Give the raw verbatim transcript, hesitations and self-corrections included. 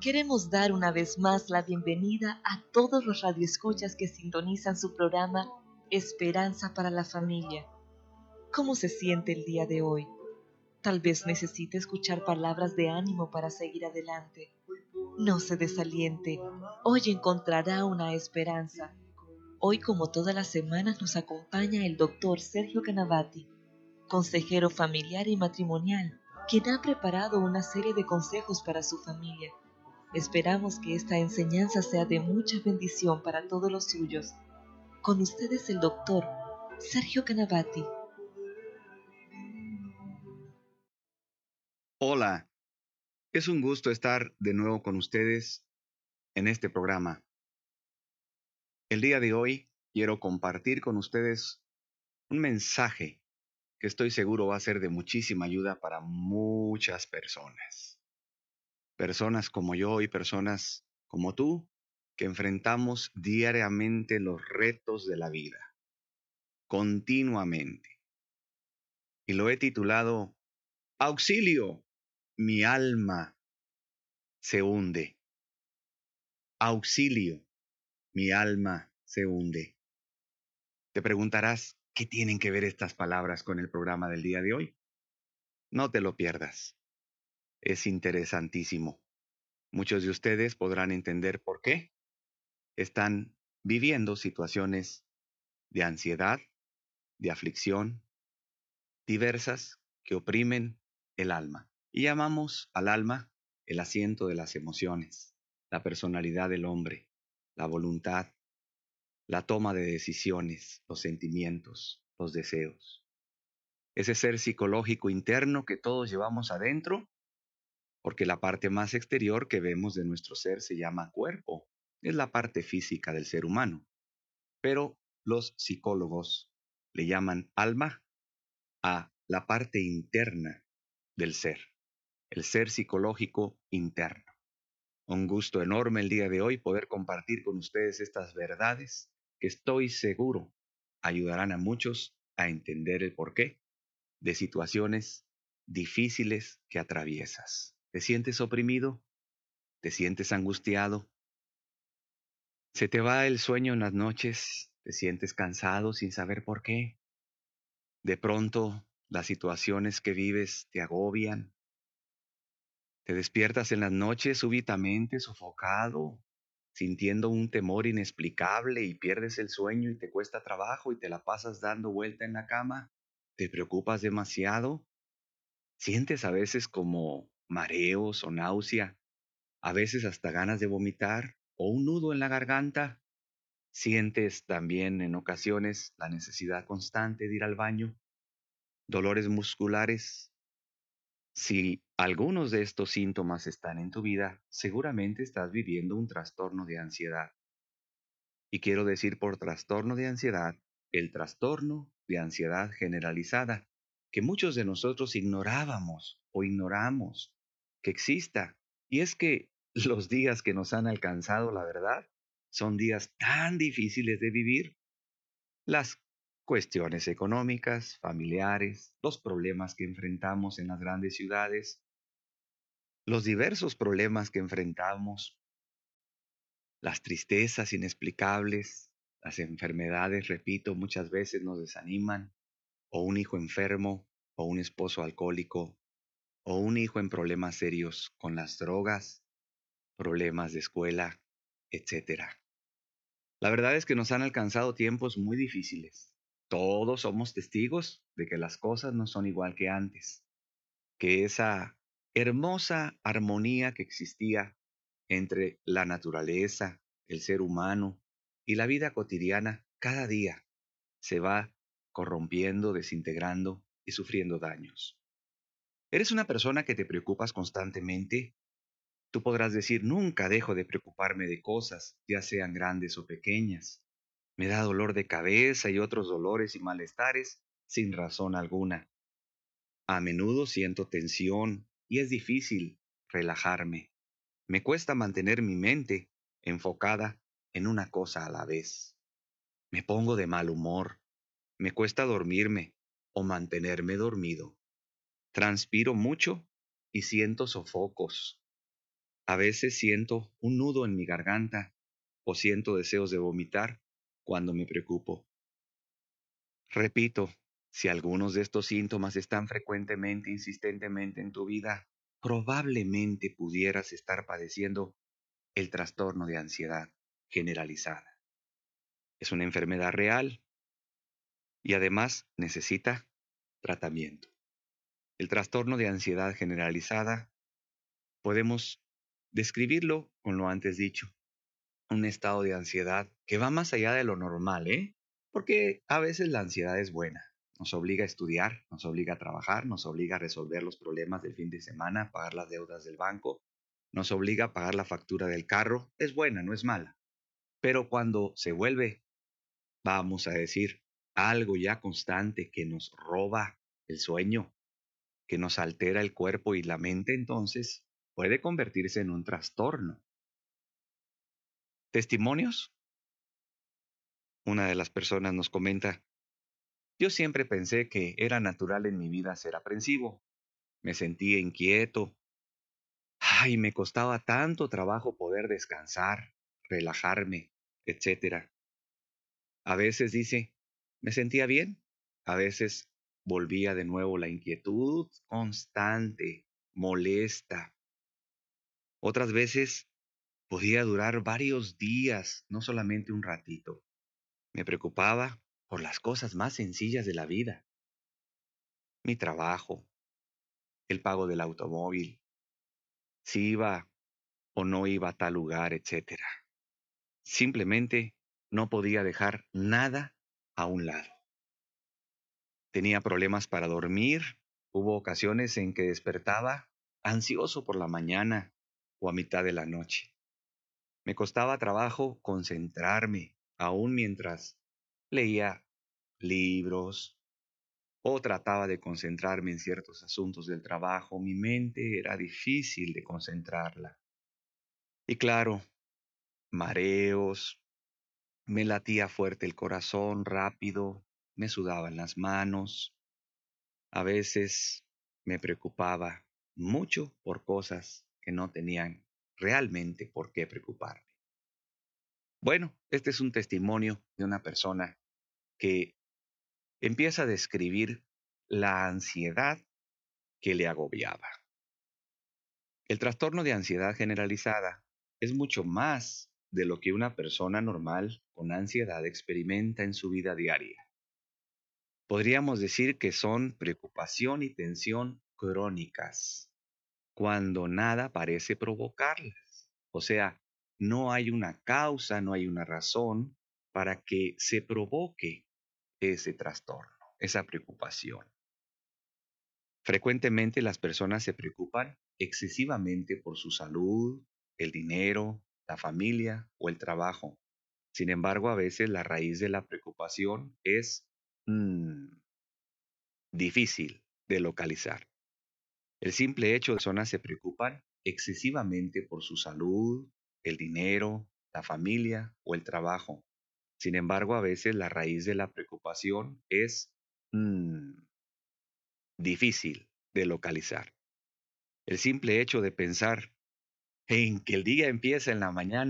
Queremos dar una vez más la bienvenida a todos los radioescuchas que sintonizan su programa Esperanza para la Familia. ¿Cómo se siente el día de hoy? Tal vez necesite escuchar palabras de ánimo para seguir adelante. No se desaliente, hoy encontrará una esperanza. Hoy, como todas las semanas, nos acompaña el doctor Sergio Canavati, consejero familiar y matrimonial, quien ha preparado una serie de consejos para su familia. Esperamos que esta enseñanza sea de mucha bendición para todos los suyos. Con ustedes el doctor Sergio Canavati. Hola, es un gusto estar de nuevo con ustedes en este programa. El día de hoy quiero compartir con ustedes un mensaje que estoy seguro va a ser de muchísima ayuda para muchas personas. Personas como yo y personas como tú que enfrentamos diariamente los retos de la vida, continuamente. Y lo he titulado Auxilio, mi alma se hunde. Auxilio, mi alma se hunde. Te preguntarás, ¿qué tienen que ver estas palabras con el programa del día de hoy? No te lo pierdas. Es interesantísimo. Muchos de ustedes podrán entender por qué están viviendo situaciones de ansiedad, de aflicción, diversas que oprimen el alma. Y llamamos al alma el asiento de las emociones, la personalidad del hombre, la voluntad, la toma de decisiones, los sentimientos, los deseos. Ese ser psicológico interno que todos llevamos adentro, porque la parte más exterior que vemos de nuestro ser se llama cuerpo, es la parte física del ser humano. Pero los psicólogos le llaman alma a la parte interna del ser, el ser psicológico interno. Un gusto enorme el día de hoy poder compartir con ustedes estas verdades que estoy seguro ayudarán a muchos a entender el porqué de situaciones difíciles que atraviesas. ¿Te sientes oprimido? ¿Te sientes angustiado? ¿Se te va el sueño en las noches? ¿Te sientes cansado sin saber por qué? De pronto, las situaciones que vives te agobian. ¿Te despiertas en las noches súbitamente sofocado, sintiendo un temor inexplicable y pierdes el sueño y te cuesta trabajo y te la pasas dando vuelta en la cama? ¿Te preocupas demasiado? ¿Sientes a veces como mareos o náusea? ¿A veces hasta ganas de vomitar o un nudo en la garganta? ¿Sientes también en ocasiones la necesidad constante de ir al baño? ¿Dolores musculares? Si algunos de estos síntomas están en tu vida, seguramente estás viviendo un trastorno de ansiedad. Y quiero decir por trastorno de ansiedad, el trastorno de ansiedad generalizada, que muchos de nosotros ignorábamos o ignoramos que exista. Y es que los días que nos han alcanzado, la verdad, son días tan difíciles de vivir. Las cuestiones económicas, familiares, los problemas que enfrentamos en las grandes ciudades, los diversos problemas que enfrentamos, las tristezas inexplicables, las enfermedades, repito, muchas veces nos desaniman, o un hijo enfermo, o un esposo alcohólico, o un hijo en problemas serios con las drogas, problemas de escuela, etcétera. La verdad es que nos han alcanzado tiempos muy difíciles. Todos somos testigos de que las cosas no son igual que antes, que esa hermosa armonía que existía entre la naturaleza, el ser humano y la vida cotidiana cada día se va corrompiendo, desintegrando y sufriendo daños. ¿Eres una persona que te preocupas constantemente? Tú podrás decir, nunca dejo de preocuparme de cosas, ya sean grandes o pequeñas. Me da dolor de cabeza y otros dolores y malestares sin razón alguna. A menudo siento tensión y es difícil relajarme. Me cuesta mantener mi mente enfocada en una cosa a la vez. Me pongo de mal humor. Me cuesta dormirme o mantenerme dormido. Transpiro mucho y siento sofocos. A veces siento un nudo en mi garganta o siento deseos de vomitar cuando me preocupo. Repito, si algunos de estos síntomas están frecuentemente, insistentemente en tu vida, probablemente pudieras estar padeciendo el trastorno de ansiedad generalizada. Es una enfermedad real y además necesita tratamiento. El trastorno de ansiedad generalizada podemos describirlo con lo antes dicho, un estado de ansiedad que va más allá de lo normal, ¿eh? Porque a veces la ansiedad es buena. Nos obliga a estudiar, nos obliga a trabajar, nos obliga a resolver los problemas del fin de semana, pagar las deudas del banco, nos obliga a pagar la factura del carro. Es buena, no es mala. Pero cuando se vuelve, vamos a decir, algo ya constante que nos roba el sueño, que nos altera el cuerpo y la mente, entonces puede convertirse en un trastorno. ¿Testimonios? Una de las personas nos comenta: yo siempre pensé que era natural en mi vida ser aprensivo. Me sentía inquieto. Ay, me costaba tanto trabajo poder descansar, relajarme, etcétera. A veces dice, me sentía bien. A veces volvía de nuevo la inquietud constante, molesta. Otras veces podía durar varios días, no solamente un ratito. Me preocupaba por las cosas más sencillas de la vida. Mi trabajo, el pago del automóvil, si iba o no iba a tal lugar, etcétera. Simplemente no podía dejar nada a un lado. Tenía problemas para dormir. Hubo ocasiones en que despertaba ansioso por la mañana o a mitad de la noche. Me costaba trabajo concentrarme, aún mientras leía libros o trataba de concentrarme en ciertos asuntos del trabajo. Mi mente era difícil de concentrarla. Y claro, mareos, me latía fuerte el corazón, rápido, me sudaban las manos. A veces me preocupaba mucho por cosas que no tenían realmente por qué preocuparme. Bueno, este es un testimonio de una persona que empieza a describir la ansiedad que le agobiaba. El trastorno de ansiedad generalizada es mucho más de lo que una persona normal con ansiedad experimenta en su vida diaria. Podríamos decir que son preocupación y tensión crónicas, cuando nada parece provocarlas. O sea, no hay una causa, no hay una razón para que se provoque ese trastorno, esa preocupación. Frecuentemente las personas se preocupan excesivamente por su salud, el dinero, la familia o el trabajo. Sin embargo, a veces la raíz de la preocupación es mm, difícil de localizar. El simple hecho de que las personas se preocupan excesivamente por su salud, el dinero, la familia o el trabajo. Sin embargo, a veces la raíz de la preocupación es mm, difícil de localizar. El simple hecho de pensar en que el día empieza en la mañana